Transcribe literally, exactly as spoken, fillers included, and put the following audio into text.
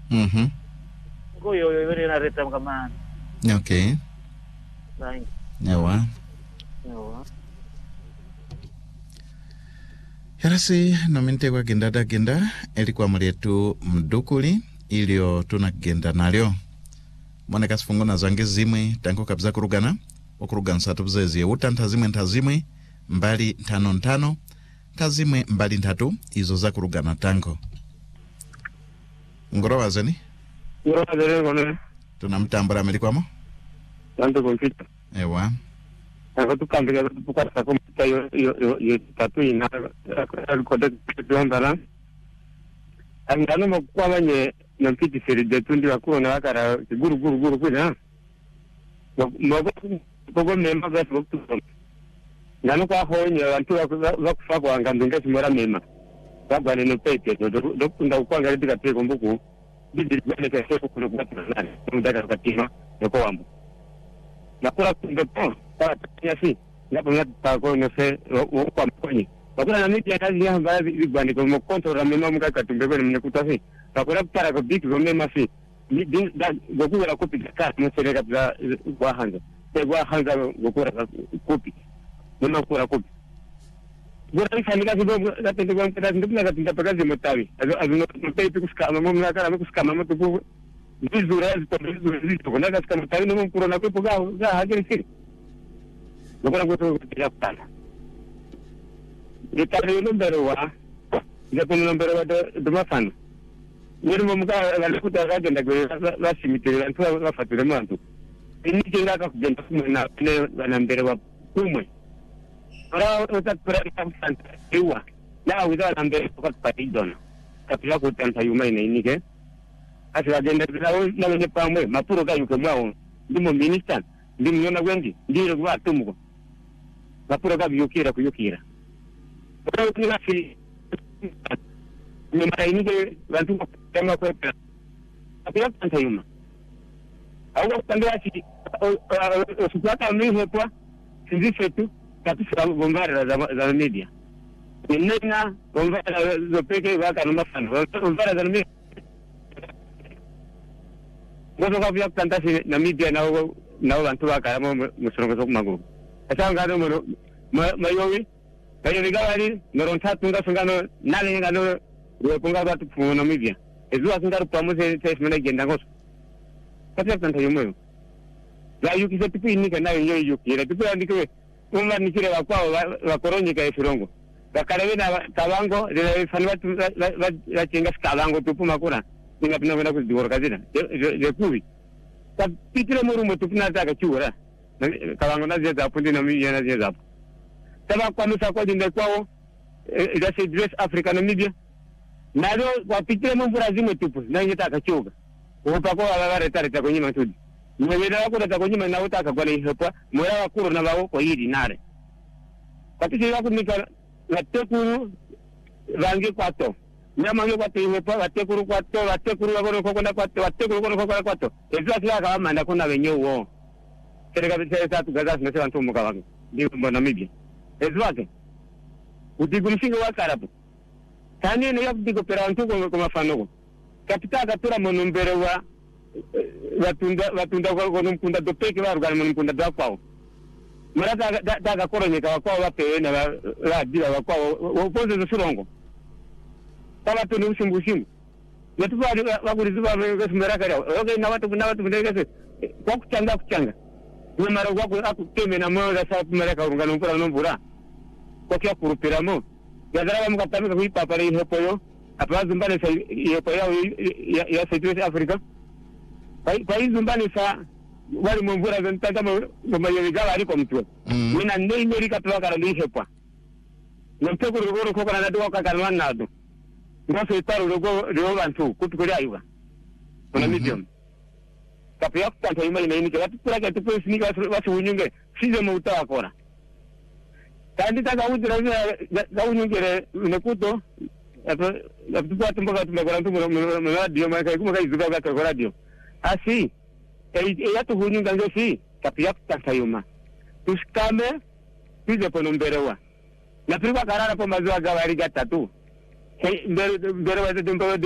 Mhm. Ko yo yo na reta kama. Okay. Thank Yawa. you. Yarasi nomente kwa gendada genda elikuwa mlietu mdukuli ilio tunagenda nalyo. Mwana kasifungo na zange zimwe tanko kabza kurugana okuruga nsatu bzezi utanta zimwe ntazimwe mbali tano ntano tazimwe mbali ntatu izo za kurugana tanko. Ngoro wazeni? Ngoro wazeni kone. Tunamtambura amelikwamo? Tanto kompita. Ewa. Ako tukambika tukata kompita yo yo yo yo tatu ina alikoda tuandala. Angano mkwamanye nampiti seride tundi wakuona wakara guru guru guru kuna. Mwago kogo memba basi waktu. Ngano kwa honya wantu wakufa kwa ngandunga simora mema. Kabale no pepe do do kunda ukwanga ndika teko mbuku. Bidi bale ka seko kuno kwa nani. Ndaka katima yako wambu. Na kura kundopo kwa tiasi. Na bunga tako no se kwa mkonyi. Bakura na miti ya kazi ya mbaya bigwani kwa mkonto ra mema mga katumbeko ni mnekutafi. Bakura para ko big gome masi. Da goku ra kopi ka mo sere ka kwa hanga. Te kwa hanga goku ra kopi. Mema kura kopi. Bukan família que vão lá tem que vão pegar não precisa tentar pegar de metavi. As não tem que buscar, mas não na cara não buscar, mas tu visualiza, tu visualiza, tu quando as camas não vão por na coisa pegar, já há que ser. Não para botar já tá. E tá aí no número lá. Já tem o número lá do do mafano. Ele vamos cá lá no da rádio da lá cemitério lá lá fatura manto. Ini kira ka dentro na na na número lá como Ora utat perang santai dua. Na udah ambil pokat patidon. Tapi aku tanta yuma ini ini ke. Asal agenda bila namanya pamwe mapuro kayu ke mau. Di ministan, di miona wendi, di rugwa tumuko. Mapuro kayu yukira ku yukira. Ora ni nasi. Ni mara ini ke bantu tema ko. Tapi aku tanta yuma. Aku tanda si o suata mi hepwa. Sindi fetu. Tapi selalu bombara za za media. Nina bombara zo peke waka no mafano. Bombara za media. Ngozo kwa vya tantasi na media na na wantu waka mo musongo zo mago. Asa ngado mo mayowi. Kayo ligawali noron tatu nga sungano nale ngano yo kunga batu fu na media. Ezo asungaro pamose ses mena genda ngoso. Kasi tanta yomo. La yuki se tipi ni kana yo yuki. Ra tipi andike Uma nikire wakwao wakoronyeka efirongo. Bakalewe na tabango le fanwa la la chenga skalango tupu makura. Ninga pina kwenda kuziwora kazina. Je kubi. Tapitire murumo tupina taka chura. Kalango na zeza pundi na mimi na zeza. Taba kwa nusa kwa dinde kwao ila se dress Africa na Namibia. Nalo wapitire mumbura zime tupu na yetaka chuga. Upa kwa wala retare ta kwenye matudi. Mwewela wako natakonyima na utaka kwa lehepa mwela wakuru na wako kwa hili nare katisi wako nika watekuru rangi kwato nyama nyo kwato ihepa watekuru kwato watekuru wako kwa kwato watekuru wako kwa kwato ezo kila kama manda kuna wenyo uo sereka bitse tatu gaza smese wantu muka wangu ndi mbona Namibia ezo wake udigumshingo wakarapu tani ne yakudiko pera wantu kwa mafano kapita katura monumbere wa watunda watunda kwa numpunda dopeke warugana numpunda dakwao marata daga koronyeka wakwao wapewe na la bila wakwao upoze zo surongo taba tu nusimbu simbu yetuba wakurizuba ngesimera kare okay na watu na watu ndege kwa kuchanga kuchanga ni mara wako akuteme na moyo sa mera ka urungana numpura numpura kwa kia kurupira mo yadara mukatame kwa ipa pare hepoyo apa zumbane sa yepoyo ya ya South Africa Pai zumbani sa wali mwambura zantata mwamayewigala aliko mtuwe. Wina nei meri katuwa kara lihepa. Namteko rugoro koka na natuwa kakanwa nado. Ngaso itaru rugo riyo bantu kutukuri ayuwa. Kuna medium. Tapi yaku tanta yuma ina inike. Watu kura kati pwe sinika wasi unyunge. Size mauta wakora. Kandi taka udira za unyungere unekuto. Yapu tuwa tumboka tumbakora ntumu mwa radio. Mwaka ikumaka izuka waka kwa radio. Así, ella tu junio gango sí, capilla tantayuma. Tus kame, pide por un berewa. La prima carara por más de la gavariga tatu. Berewa de un poco de